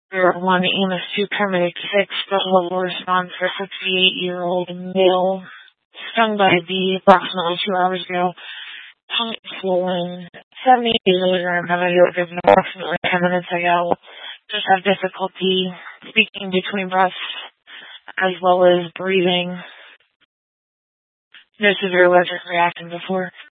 1 EMS 2 paramedic 6, special level response for 68-year-old male stung by a bee approximately 2 hours ago. Tongue swollen, 70 milligram heavy given approximately 10 minutes ago. Just have difficulty speaking between breaths as well as breathing. No severe allergic reaction before.